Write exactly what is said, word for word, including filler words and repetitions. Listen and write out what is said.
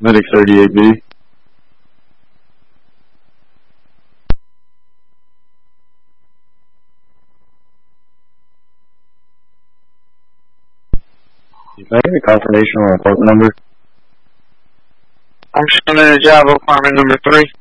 Medic thirty-eight B. Can I get a confirmation on report number? I'm showing in a job apartment number three.